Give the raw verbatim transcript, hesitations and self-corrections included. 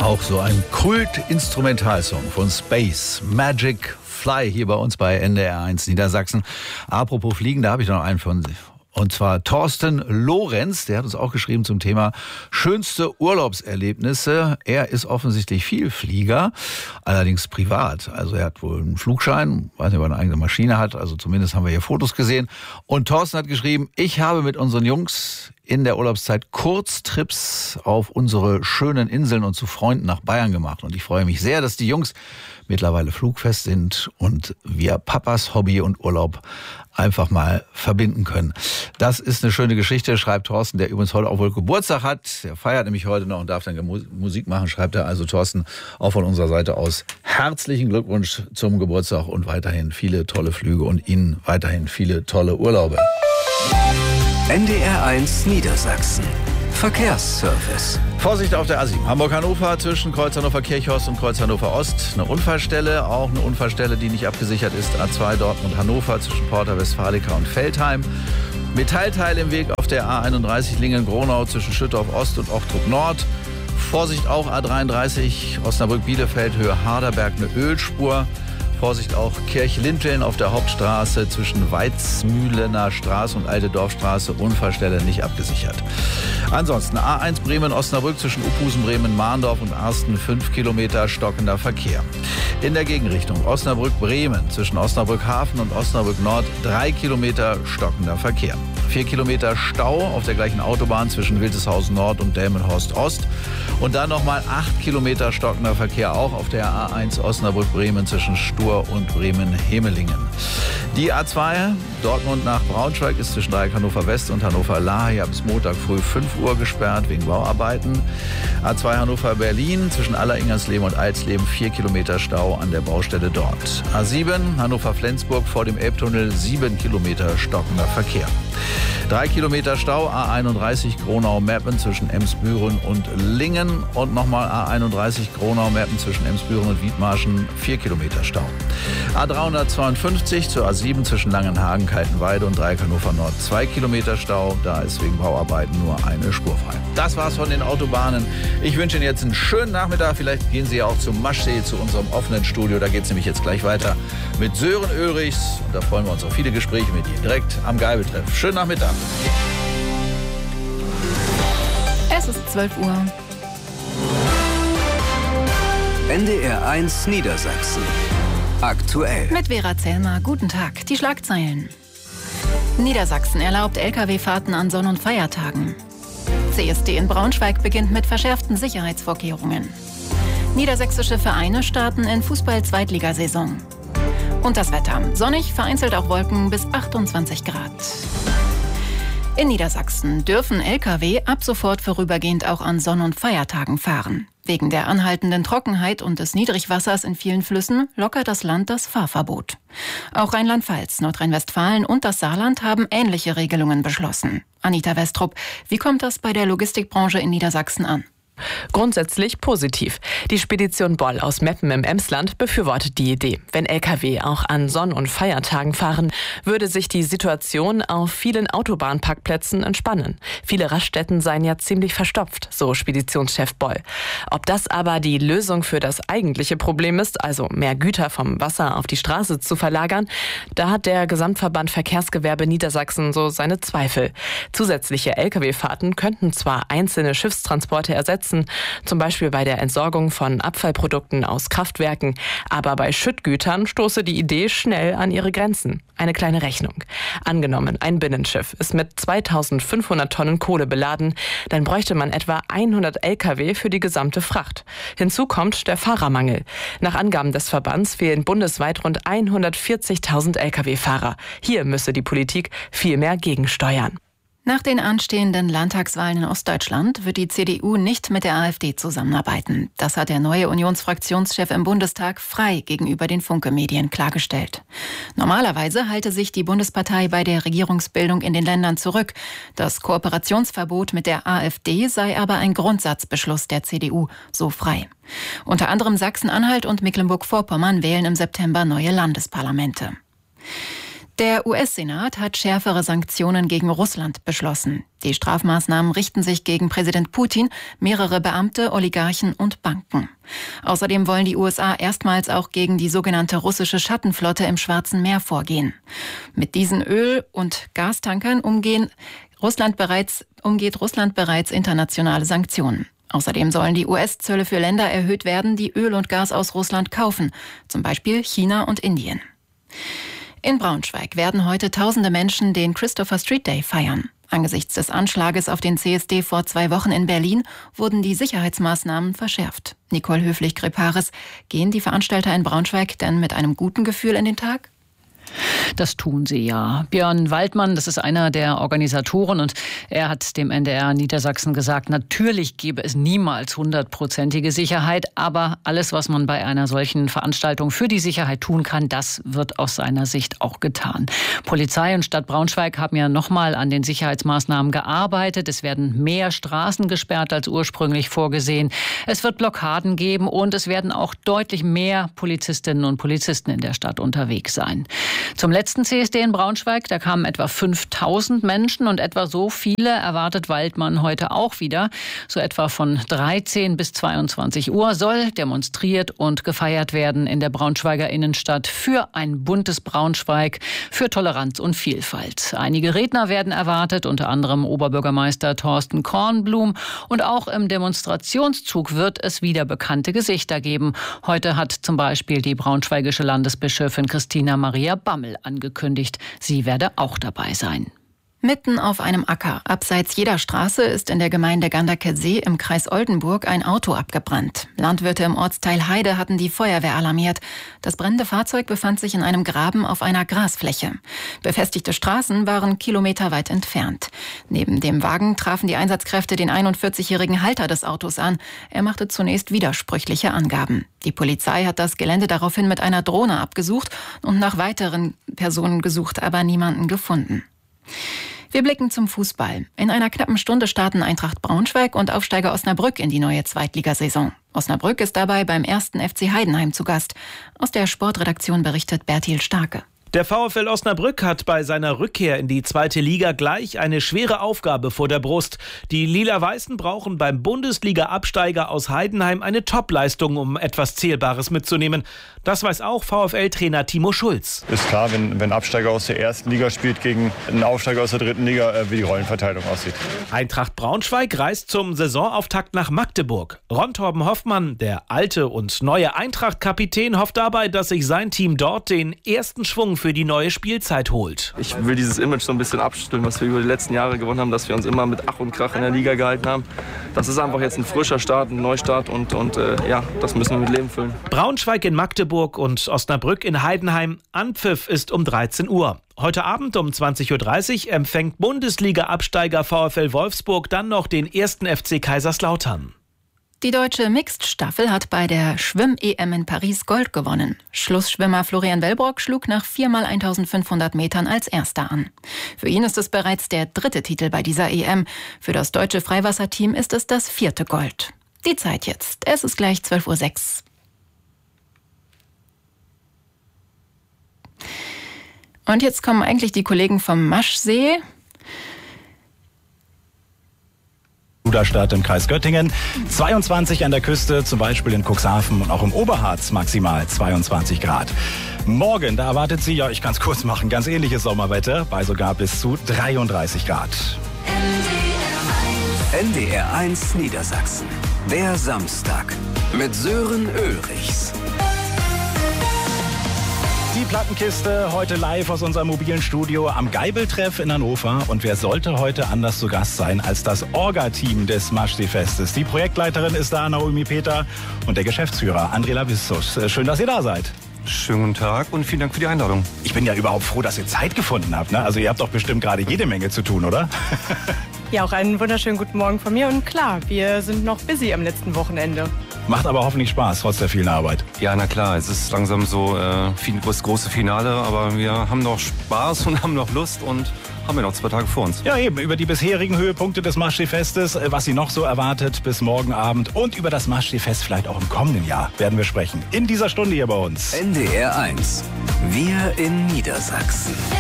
Auch so ein Kult-Instrumentalsong von Space, Magic Fly, hier bei uns bei N D R eins Niedersachsen. Apropos Fliegen, da habe ich noch einen von... Und zwar Thorsten Lorenz, der hat uns auch geschrieben zum Thema schönste Urlaubserlebnisse. Er ist offensichtlich Vielflieger, allerdings privat. Also er hat wohl einen Flugschein, weiß nicht, ob er eine eigene Maschine hat, also zumindest haben wir hier Fotos gesehen. Und Thorsten hat geschrieben, ich habe mit unseren Jungs in der Urlaubszeit Kurztrips auf unsere schönen Inseln und zu Freunden nach Bayern gemacht. Und ich freue mich sehr, dass die Jungs mittlerweile flugfest sind und wir Papas Hobby und Urlaub einfach mal verbinden können. Das ist eine schöne Geschichte, schreibt Thorsten, der übrigens heute auch wohl Geburtstag hat. Er feiert nämlich heute noch und darf dann Musik machen, schreibt er. Also Thorsten, auch von unserer Seite aus herzlichen Glückwunsch zum Geburtstag und weiterhin viele tolle Flüge und Ihnen weiterhin viele tolle Urlaube. N D R eins Niedersachsen. Verkehrsservice. Vorsicht auf der A sieben. Hamburg-Hannover zwischen Kreuz Hannover-Kirchhorst und Kreuz Hannover-Ost. Eine Unfallstelle, auch eine Unfallstelle, die nicht abgesichert ist. A zwei Dortmund-Hannover zwischen Porta Westfalica und Veltheim. Metallteile im Weg auf der A einunddreißig Lingen-Gronau zwischen Schüttorf-Ost und Ochtrup-Nord. Vorsicht auch A dreiunddreißig Osnabrück-Bielefeld Höhe Harderberg, eine Ölspur. Vorsicht auch Kirch-Linteln auf der Hauptstraße zwischen Weizmühlener Straße und Alte Dorfstraße. Unfallstelle nicht abgesichert. Ansonsten A eins Bremen-Osnabrück zwischen Uphusen, Bremen, Mahndorf und Arsten fünf Kilometer stockender Verkehr. In der Gegenrichtung Osnabrück-Bremen zwischen Osnabrück-Hafen und Osnabrück-Nord drei Kilometer stockender Verkehr. vier Kilometer Stau auf der gleichen Autobahn zwischen Wildeshausen Nord und Delmenhorst-Ost. Und dann nochmal acht Kilometer stockender Verkehr auch auf der A eins Osnabrück-Bremen zwischen Stur und Bremen-Hemelingen. Die A zwei Dortmund nach Braunschweig ist zwischen Dreieck Hannover West und Hannover Lahr bis Montag früh fünf Uhr gesperrt wegen Bauarbeiten. A zwei Hannover Berlin zwischen Aller-Ingersleben und Alsleben vier Kilometer Stau an der Baustelle dort. A sieben Hannover Flensburg vor dem Elbtunnel sieben Kilometer stockender Verkehr. Drei Kilometer Stau, A einunddreißig Gronau-Meppen zwischen Emsbüren und Lingen und nochmal A einunddreißig Gronau-Meppen zwischen Emsbüren und Wiedmarschen, vier Kilometer Stau. A dreihundertzweiundfünfzig zur A sieben zwischen Langenhagen, Kaltenweide und Dreieck Hannover Nord, zwei Kilometer Stau, da ist wegen Bauarbeiten nur eine Spur frei. Das war's von den Autobahnen. Ich wünsche Ihnen jetzt einen schönen Nachmittag, vielleicht gehen Sie ja auch zum Maschsee, zu unserem offenen Studio, da geht's nämlich jetzt gleich weiter mit Sören Ulrichs und da freuen wir uns auf viele Gespräche mit Ihnen direkt am Geibeltreff. Schönen Nachmittag. Es ist zwölf Uhr. N D R eins Niedersachsen. Aktuell. Mit Vera Zellmer. Guten Tag. Die Schlagzeilen. Niedersachsen erlaubt L K W-Fahrten an Sonn- und Feiertagen. C S D in Braunschweig beginnt mit verschärften Sicherheitsvorkehrungen. Niedersächsische Vereine starten in Fußball-Zweitligasaison. Und das Wetter. Sonnig, vereinzelt auch Wolken bis achtundzwanzig Grad. In Niedersachsen dürfen L K W ab sofort vorübergehend auch an Sonn- und Feiertagen fahren. Wegen der anhaltenden Trockenheit und des Niedrigwassers in vielen Flüssen lockert das Land das Fahrverbot. Auch Rheinland-Pfalz, Nordrhein-Westfalen und das Saarland haben ähnliche Regelungen beschlossen. Anita Westrup, wie kommt das bei der Logistikbranche in Niedersachsen an? Grundsätzlich positiv. Die Spedition Boll aus Meppen im Emsland befürwortet die Idee. Wenn L K W auch an Sonn- und Feiertagen fahren, würde sich die Situation auf vielen Autobahnparkplätzen entspannen. Viele Raststätten seien ja ziemlich verstopft, so Speditionschef Boll. Ob das aber die Lösung für das eigentliche Problem ist, also mehr Güter vom Wasser auf die Straße zu verlagern, da hat der Gesamtverband Verkehrsgewerbe Niedersachsen so seine Zweifel. Zusätzliche L K W-Fahrten könnten zwar einzelne Schiffstransporte ersetzen, zum Beispiel bei der Entsorgung von Abfallprodukten aus Kraftwerken. Aber bei Schüttgütern stoße die Idee schnell an ihre Grenzen. Eine kleine Rechnung. Angenommen, ein Binnenschiff ist mit zweitausendfünfhundert Tonnen Kohle beladen, dann bräuchte man etwa hundert L K W für die gesamte Fracht. Hinzu kommt der Fahrermangel. Nach Angaben des Verbands fehlen bundesweit rund hundertvierzigtausend L K W-Fahrer. Hier müsse die Politik viel mehr gegensteuern. Nach den anstehenden Landtagswahlen in Ostdeutschland wird die C D U nicht mit der AfD zusammenarbeiten. Das hat der neue Unionsfraktionschef im Bundestag frei gegenüber den Funke-Medien klargestellt. Normalerweise halte sich die Bundespartei bei der Regierungsbildung in den Ländern zurück. Das Kooperationsverbot mit der AfD sei aber ein Grundsatzbeschluss der C D U, so frei. Unter anderem Sachsen-Anhalt und Mecklenburg-Vorpommern wählen im September neue Landesparlamente. Der U S-Senat hat schärfere Sanktionen gegen Russland beschlossen. Die Strafmaßnahmen richten sich gegen Präsident Putin, mehrere Beamte, Oligarchen und Banken. Außerdem wollen die U S A erstmals auch gegen die sogenannte russische Schattenflotte im Schwarzen Meer vorgehen. Mit diesen Öl- und Gastankern umgehen Russland bereits, umgeht Russland bereits internationale Sanktionen. Außerdem sollen die U S-Zölle für Länder erhöht werden, die Öl und Gas aus Russland kaufen, zum Beispiel China und Indien. In Braunschweig werden heute tausende Menschen den Christopher Street Day feiern. Angesichts des Anschlages auf den C S D vor zwei Wochen in Berlin wurden die Sicherheitsmaßnahmen verschärft. Nicole Höflich-Kreparis, gehen die Veranstalter in Braunschweig denn mit einem guten Gefühl in den Tag? Das tun sie ja. Björn Waldmann, das ist einer der Organisatoren und er hat dem N D R Niedersachsen gesagt, natürlich gebe es niemals hundertprozentige Sicherheit, aber alles, was man bei einer solchen Veranstaltung für die Sicherheit tun kann, das wird aus seiner Sicht auch getan. Polizei und Stadt Braunschweig haben ja nochmal an den Sicherheitsmaßnahmen gearbeitet. Es werden mehr Straßen gesperrt als ursprünglich vorgesehen. Es wird Blockaden geben und es werden auch deutlich mehr Polizistinnen und Polizisten in der Stadt unterwegs sein. Zum letzten C S D in Braunschweig, da kamen etwa fünftausend Menschen und etwa so viele erwartet Waldmann heute auch wieder. So etwa von dreizehn bis zweiundzwanzig Uhr soll demonstriert und gefeiert werden in der Braunschweiger Innenstadt für ein buntes Braunschweig, für Toleranz und Vielfalt. Einige Redner werden erwartet, unter anderem Oberbürgermeister Thorsten Kornblum. Und auch im Demonstrationszug wird es wieder bekannte Gesichter geben. Heute hat zum Beispiel die braunschweigische Landesbischöfin Christina Maria Bammel angekündigt, sie werde auch dabei sein. Mitten auf einem Acker, abseits jeder Straße, ist in der Gemeinde Ganderkesee im Kreis Oldenburg ein Auto abgebrannt. Landwirte im Ortsteil Heide hatten die Feuerwehr alarmiert. Das brennende Fahrzeug befand sich in einem Graben auf einer Grasfläche. Befestigte Straßen waren kilometerweit entfernt. Neben dem Wagen trafen die Einsatzkräfte den einundvierzigjährigen Halter des Autos an. Er machte zunächst widersprüchliche Angaben. Die Polizei hat das Gelände daraufhin mit einer Drohne abgesucht und nach weiteren Personen gesucht, aber niemanden gefunden. Wir blicken zum Fußball. In einer knappen Stunde starten Eintracht Braunschweig und Aufsteiger Osnabrück in die neue Zweitligasaison. Osnabrück ist dabei beim ersten F C Heidenheim zu Gast. Aus der Sportredaktion berichtet Bertil Starke. Der VfL Osnabrück hat bei seiner Rückkehr in die zweite Liga gleich eine schwere Aufgabe vor der Brust. Die Lila-Weißen brauchen beim Bundesliga-Absteiger aus Heidenheim eine Topleistung, um etwas Zählbares mitzunehmen. Das weiß auch VfL-Trainer Timo Schulz. Ist klar, wenn, wenn ein Absteiger aus der ersten Liga spielt gegen einen Aufsteiger aus der dritten Liga, wie die Rollenverteilung aussieht. Eintracht Braunschweig reist zum Saisonauftakt nach Magdeburg. Ron Torben Hoffmann, der alte und neue Eintracht-Kapitän, hofft dabei, dass sich sein Team dort den ersten Schwung für die neue Spielzeit holt. Ich will dieses Image so ein bisschen abstellen, was wir über die letzten Jahre gewonnen haben, dass wir uns immer mit Ach und Krach in der Liga gehalten haben. Das ist einfach jetzt ein frischer Start, ein Neustart und, und äh, ja, das müssen wir mit Leben füllen. Braunschweig in Magdeburg und Osnabrück in Heidenheim. Anpfiff ist um dreizehn Uhr. Heute Abend um zwanzig Uhr dreißig empfängt Bundesliga-Absteiger VfL Wolfsburg dann noch den ersten F C Kaiserslautern. Die deutsche Mixed-Staffel hat bei der Schwimm-E M in Paris Gold gewonnen. Schlussschwimmer Florian Wellbrock schlug nach viermal eintausendfünfhundert Metern als Erster an. Für ihn ist es bereits der dritte Titel bei dieser E M. Für das deutsche Freiwasserteam ist es das vierte Gold. Die Zeit jetzt. Es ist gleich zwölf Uhr sechs. Und jetzt kommen eigentlich die Kollegen vom Maschsee. Stadt im Kreis Göttingen, zweiundzwanzig an der Küste, zum Beispiel in Cuxhaven und auch im Oberharz maximal zweiundzwanzig Grad. Morgen, da erwartet Sie, ja, ich kann es kurz machen, ganz ähnliches Sommerwetter, bei sogar bis zu dreiunddreißig Grad. N D R eins Niedersachsen, der Samstag mit Sören Ulrichs. Die Plattenkiste heute live aus unserem mobilen Studio am Geibeltreff in Hannover. Und wer sollte heute anders zu Gast sein als das Orga-Team des Maschsee-Festes? Die Projektleiterin ist da, Naomi Peter, und der Geschäftsführer André Lavissus. Schön, dass ihr da seid. Schönen guten Tag und vielen Dank für die Einladung. Ich bin ja überhaupt froh, dass ihr Zeit gefunden habt. Ne? Also ihr habt doch bestimmt gerade jede Menge zu tun, oder? Ja, auch einen wunderschönen guten Morgen von mir. Und klar, wir sind noch busy am letzten Wochenende. Macht aber hoffentlich Spaß, trotz der vielen Arbeit. Ja, na klar, es ist langsam so äh, das große Finale, aber wir haben noch Spaß und haben noch Lust und haben ja noch zwei Tage vor uns. Ja, eben, über die bisherigen Höhepunkte des Maschsee-Festes, was Sie noch so erwartet bis morgen Abend und über das Maschsee-Fest vielleicht auch im kommenden Jahr werden wir sprechen. In dieser Stunde hier bei uns. N D R eins, wir in Niedersachsen.